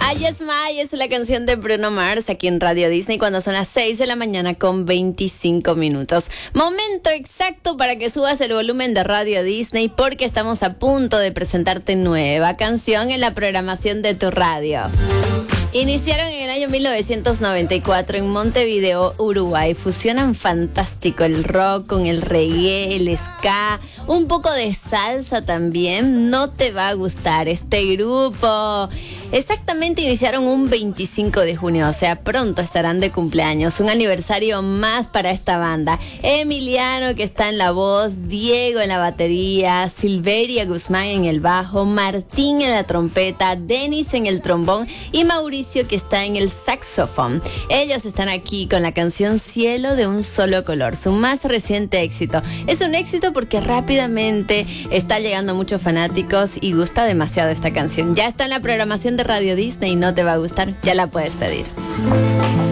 I Just Might es la canción de Bruno Mars aquí en Radio Disney cuando son las 6 de la mañana con 25 minutos. Momento exacto para que subas el volumen de Radio Disney porque estamos a punto de presentarte nueva canción en la programación de tu radio. Iniciaron en el año 1994 en Montevideo, Uruguay. Fusionan fantástico el rock con el reggae, el ska, un poco de salsa también. No te va a gustar este grupo. Exactamente iniciaron un 25 de junio, o sea, pronto estarán de cumpleaños. Un aniversario más para esta banda. Emiliano, que está en la voz, Diego en la batería, Silveria Guzmán en el bajo, Martín en la trompeta, Denis en el trombón y Mauricio, que está en el saxofón. Ellos están aquí con la canción Cielo de un solo color, su más reciente éxito. Es un éxito porque rápidamente está llegando a muchos fanáticos y gusta demasiado esta canción. Ya está en la programación de Radio Disney, no te va a gustar, ya la puedes pedir.